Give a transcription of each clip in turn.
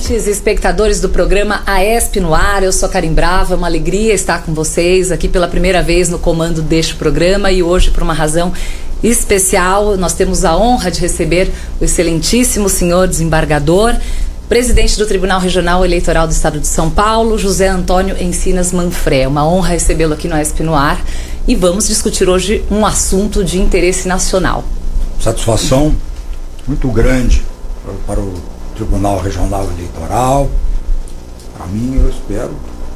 ouvintes e espectadores do programa AESP no ar. Eu sou a Karim Brava, é uma alegria estar com vocês aqui pela primeira vez no comando deste programa e hoje por uma razão especial. Nós temos a honra de receber o excelentíssimo senhor desembargador, presidente do Tribunal Regional Eleitoral do Estado de São Paulo, José Antônio Encinas Manfré. É uma honra recebê-lo aqui no AESP no ar e vamos discutir hoje um assunto de interesse nacional. Satisfação muito grande para o Tribunal Regional Eleitoral. Para mim, eu espero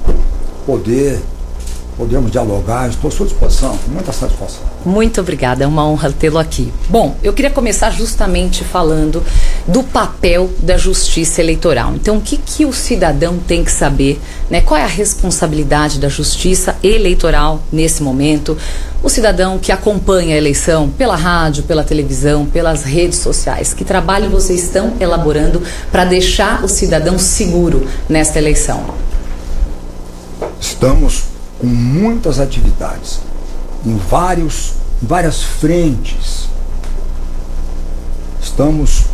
podermos dialogar. Estou à sua disposição, com muita satisfação. Muito obrigada, é uma honra tê-lo aqui. Bom, eu queria começar justamente falando do papel da justiça eleitoral. Então, o que o cidadão tem que saber, né? Qual é a responsabilidade da justiça eleitoral nesse momento? O cidadão que acompanha a eleição pela rádio, pela televisão, pelas redes sociais, que trabalho vocês estão elaborando para deixar o cidadão seguro nesta eleição? Estamos com muitas atividades, em várias frentes. Estamos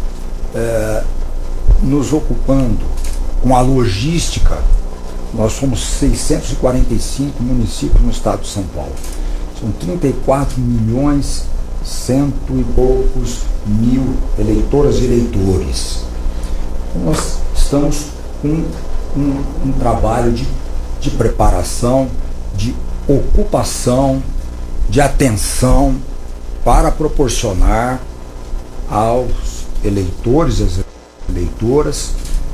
nos ocupando com a logística. Nós somos 645 municípios no estado de São Paulo. São 34 milhões, cento e poucos mil eleitoras e eleitores. Então, nós estamos com um trabalho de preparação, de ocupação, de atenção para proporcionar aos eleitores e às eleitoras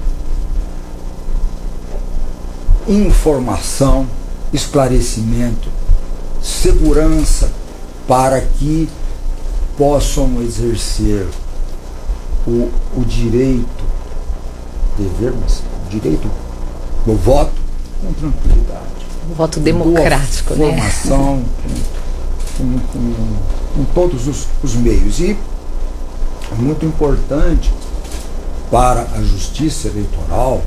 informação, esclarecimento, segurança para que possam exercer o direito, direito do voto com tranquilidade. O voto democrático, né? Informação, com todos os meios. E é muito importante para a justiça eleitoral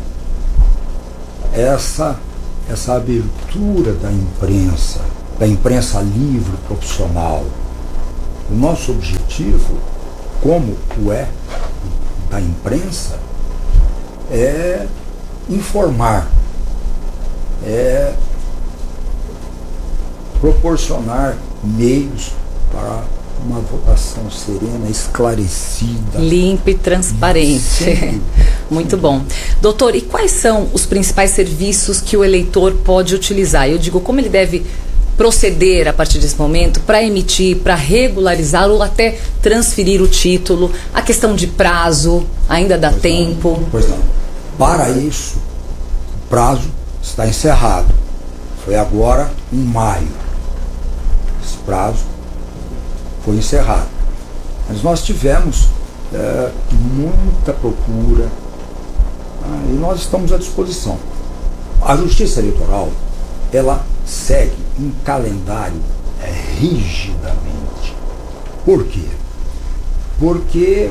essa abertura da imprensa livre, profissional. O nosso objetivo, como o é da imprensa, é informar, é proporcionar meios para uma votação serena, esclarecida, limpa e transparente. Muito bom. Doutor, e quais são os principais serviços que o eleitor pode utilizar? Eu digo, como ele deve proceder a partir desse momento para emitir, para regularizar ou até transferir o título? A questão de prazo, ainda dá tempo? Pois não. Para isso, o prazo está encerrado. Foi agora em maio. Esse prazo foi encerrado. Mas nós tivemos muita procura e nós estamos à disposição. A Justiça Eleitoral, ela segue um calendário rigidamente. Por quê? Porque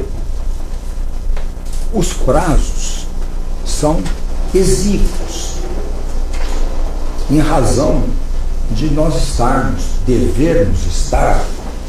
os prazos são exíguos, em razão de nós devermos estar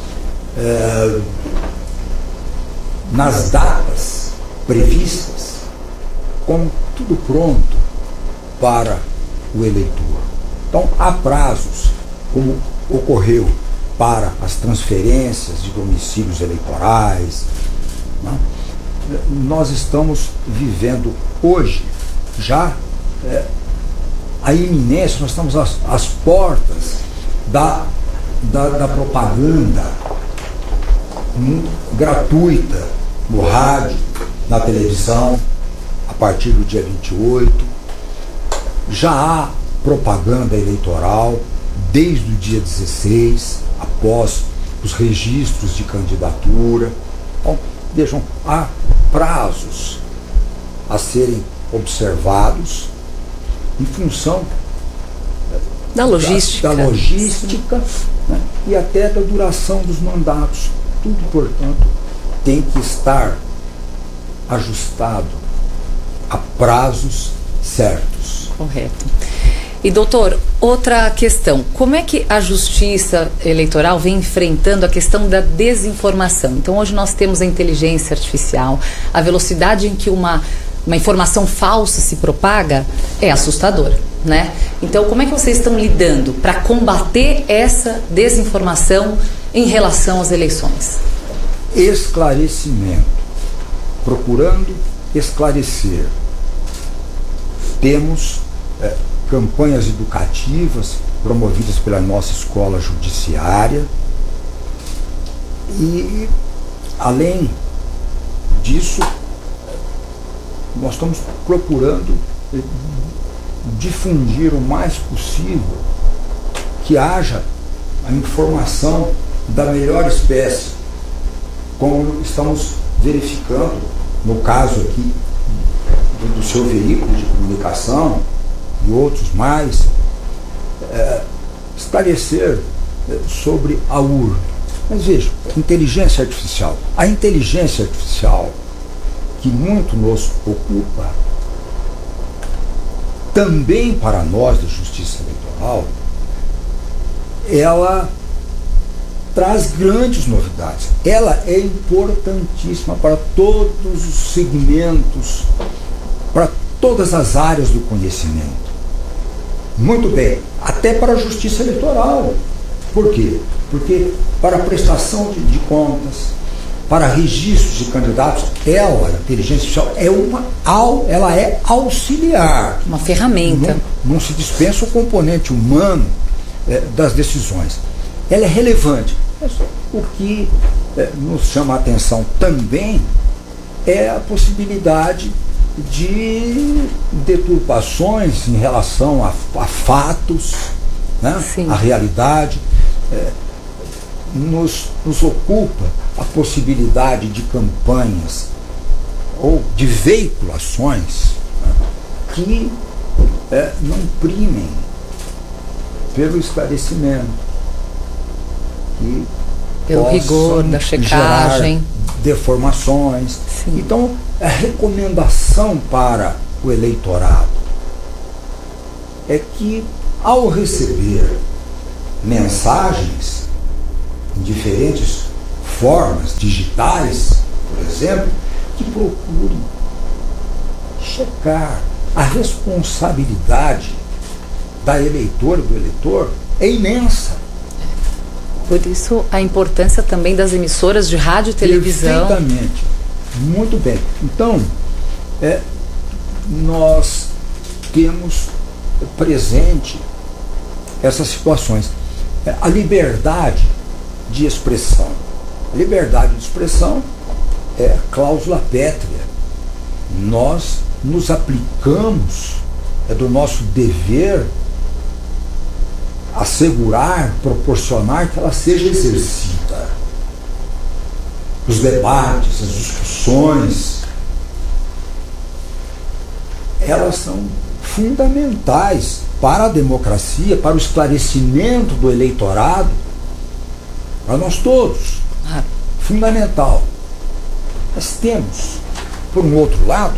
nas datas previstas, com tudo pronto para o eleitor. Então, há prazos, como ocorreu para as transferências de domicílios eleitorais, né? Nós estamos vivendo hoje já a iminência, nós estamos às portas da propaganda gratuita no rádio, na televisão, a partir do dia 28. Já há propaganda eleitoral desde o dia 16, após os registros de candidatura. Então, vejam, há prazos a serem observados em função da logística, né? E até da duração dos mandatos. Tudo, portanto, tem que estar ajustado a prazos certos. Correto. E, doutor, outra questão. Como é que a Justiça Eleitoral vem enfrentando a questão da desinformação? Então, hoje nós temos a inteligência artificial, a velocidade em que uma uma informação falsa se propaga, é assustador, né? Então, como é que vocês estão lidando para combater essa desinformação em relação às eleições? Esclarecimento. Procurando esclarecer. Temos campanhas educativas promovidas pela nossa escola judiciária e, além disso, nós estamos procurando difundir o mais possível que haja a informação da melhor espécie, como estamos verificando no caso aqui do seu veículo de comunicação e outros mais, esclarecer sobre a urna. Mas veja, inteligência artificial. A inteligência artificial, que muito nos ocupa, também para nós da Justiça Eleitoral, ela traz grandes novidades. Ela é importantíssima para todos os segmentos, para todas as áreas do conhecimento. Muito bem, até para a Justiça Eleitoral. Por quê? Porque para a prestação de contas, para registros de candidatos, a inteligência artificial ela é auxiliar. Uma ferramenta. Não se dispensa o componente humano das decisões. Ela é relevante. Mas o que nos chama a atenção também é a possibilidade de deturpações em relação a fatos, né? A realidade. Nos ocupa a possibilidade de campanhas ou de veiculações, né, que não primem pelo esclarecimento, que pelo rigor da checagem, deformações. Sim. Então, a recomendação para o eleitorado é que, ao receber mensagens em diferentes formas digitais, por exemplo, que procurem checar. A responsabilidade da eleitora e do eleitor é imensa. Por isso a importância também das emissoras de rádio e televisão. Perfeitamente. Muito bem. Então, nós temos presente essas situações. A liberdade de expressão. A liberdade de expressão é cláusula pétrea. Nós nos aplicamos, é do nosso dever assegurar, proporcionar que ela seja exercida. Os debates, as discussões, elas são fundamentais para a democracia, para o esclarecimento do eleitorado, para nós todos. Fundamental. Mas temos, por um outro lado,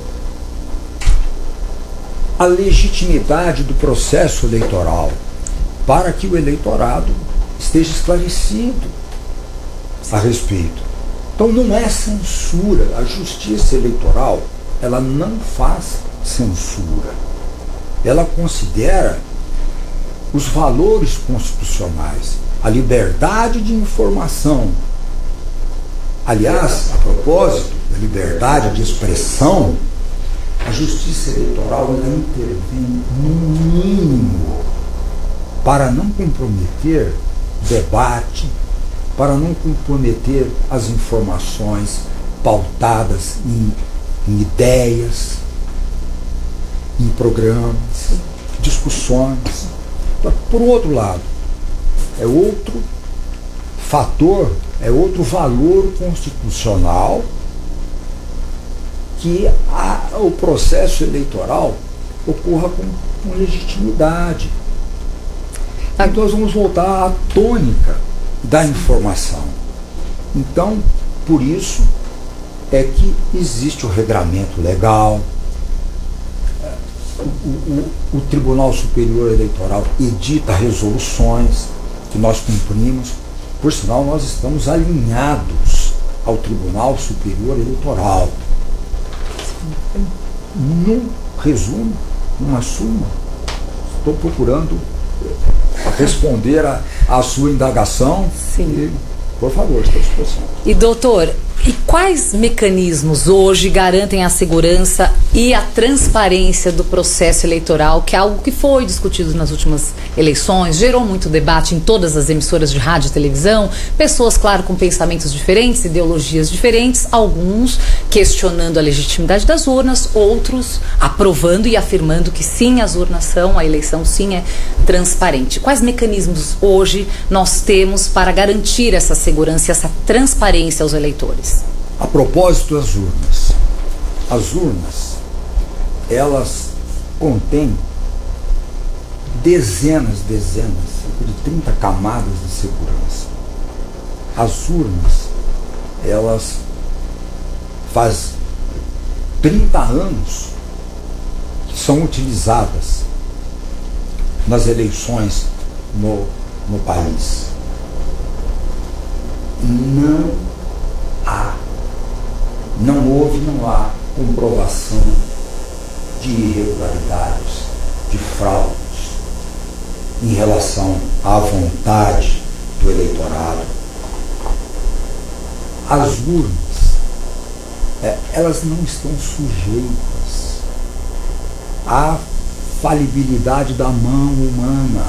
a legitimidade do processo eleitoral, para que o eleitorado esteja esclarecido a respeito. Então não é censura. A justiça eleitoral, ela não faz censura. Ela considera os valores constitucionais, a liberdade de informação. Aliás, a propósito da liberdade de expressão, a justiça eleitoral ela intervém no mínimo para não comprometer o debate, para não comprometer as informações pautadas em ideias, em programas, discussões. Por outro lado, é outro fator, é outro valor constitucional que o processo eleitoral ocorra com legitimidade. Então nós vamos voltar à tônica da informação. Então, por isso é que existe o regramento legal, o Tribunal Superior Eleitoral edita resoluções que nós cumprimos. Por sinal, nós estamos alinhados ao Tribunal Superior Eleitoral. Num resumo, numa suma, estou procurando responder a sua indagação. Sim. Por favor, estou à disposição. E doutor, e quais mecanismos hoje garantem a segurança e a transparência do processo eleitoral, que é algo que foi discutido nas últimas eleições, gerou muito debate em todas as emissoras de rádio e televisão, pessoas, claro, com pensamentos diferentes, ideologias diferentes, alguns questionando a legitimidade das urnas, outros aprovando e afirmando que sim, as urnas são, a eleição sim é transparente. Quais mecanismos hoje nós temos para garantir essa segurança e essa transparência aos eleitores? A propósito das urnas, as urnas, elas contêm dezenas, cerca de 30 camadas de segurança. As urnas, elas faz 30 anos que são utilizadas nas eleições no país. Não há comprovação de irregularidades, de fraudes em relação à vontade do eleitorado. As urnas, elas não estão sujeitas à falibilidade da mão humana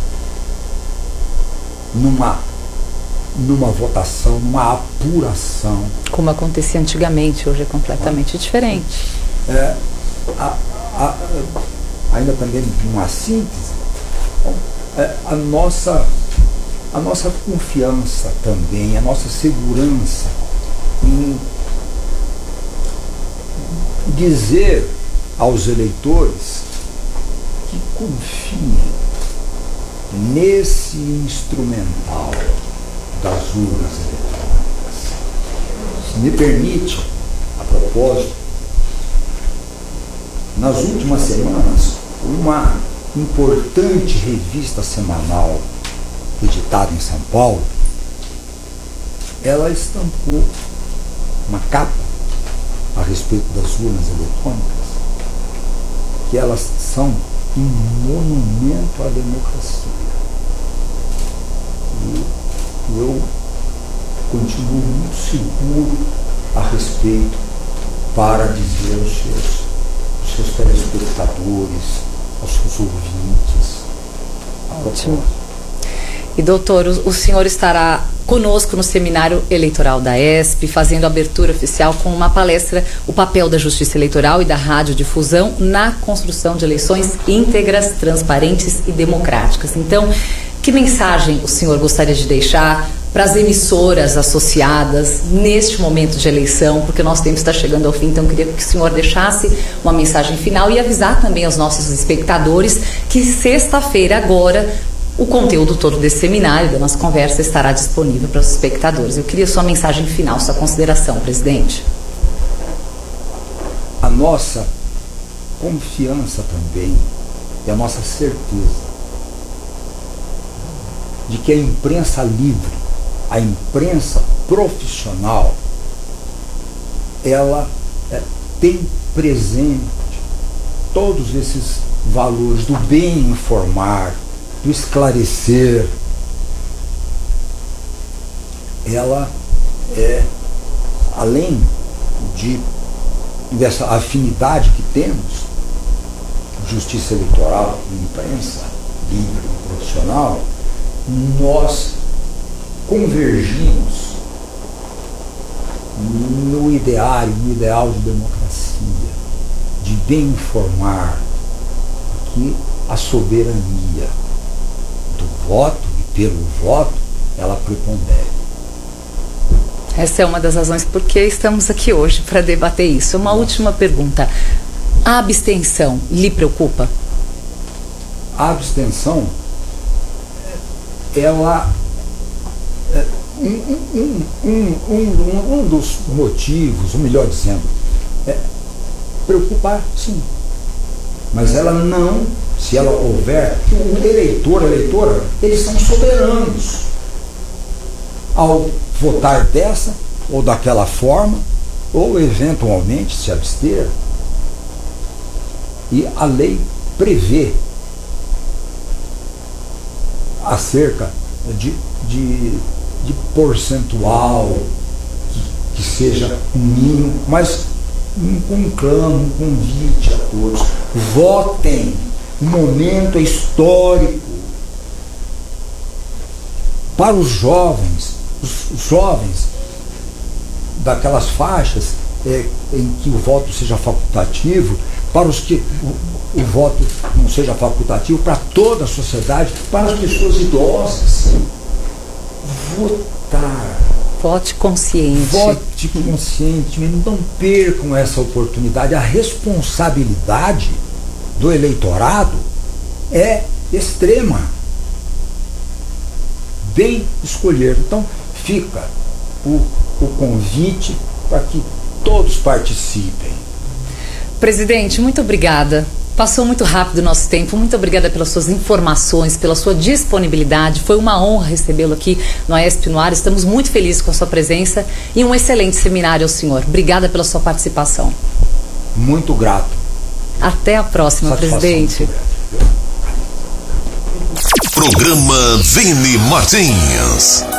numa votação, numa apuração. Como acontecia antigamente, hoje é completamente diferente. Ainda também uma síntese, a nossa confiança também, a nossa segurança em dizer aos eleitores que confiem nesse instrumental das urnas eletrônicas. Se me permite, a propósito, nas últimas semanas, uma importante revista semanal editada em São Paulo, ela estampou uma capa a respeito das urnas eletrônicas, que elas são um monumento à democracia. E eu continuo muito seguro a respeito para dizer aos seus telespectadores, aos seus ouvintes. Ótimo. E doutor, o senhor estará conosco no seminário eleitoral da ESP, fazendo a abertura oficial com uma palestra, o papel da justiça eleitoral e da radiodifusão na construção de eleições íntegras, transparentes e democráticas. Então, que mensagem o senhor gostaria de deixar para as emissoras associadas neste momento de eleição, porque o nosso tempo está chegando ao fim, então eu queria que o senhor deixasse uma mensagem final e avisar também aos nossos espectadores que sexta-feira agora o conteúdo todo desse seminário, da nossa conversa, estará disponível para os espectadores. Eu queria sua mensagem final, sua consideração, presidente. A nossa confiança também e a nossa certeza de que a imprensa livre, a imprensa profissional, ela tem presente todos esses valores do bem informar, do esclarecer. Ela além dessa afinidade que temos, justiça eleitoral e imprensa livre e profissional, nós convergimos no ideal de democracia, de bem informar, que a soberania do voto e pelo voto, ela prepondere. Essa é uma das razões por que estamos aqui hoje, para debater isso. Uma última pergunta. A abstenção lhe preocupa? A abstenção, ela um dos motivos, ou melhor dizendo, preocupar, sim. Mas ela não, se ela houver, o eleitor, a eleitora, eles são soberanos ao votar dessa ou daquela forma, ou eventualmente se abster. E a lei prevê acerca de percentual que seja um mínimo, mas um clamo, um convite a todos: votem. O momento é histórico para os jovens daquelas faixas em que o voto seja facultativo, para os que o voto não seja facultativo, para toda a sociedade, para as pessoas idosas. Votar. Vote consciente. Vote conscientemente. Não percam essa oportunidade. A responsabilidade do eleitorado é extrema. Bem escolher. Então fica o convite para que todos participem. Presidente, muito obrigada. Passou muito rápido o nosso tempo. Muito obrigada pelas suas informações, pela sua disponibilidade. Foi uma honra recebê-lo aqui no AESP no Ar. Estamos muito felizes com a sua presença e um excelente seminário ao senhor. Obrigada pela sua participação. Muito grato. Até a próxima, presidente. Programa Vini Martins.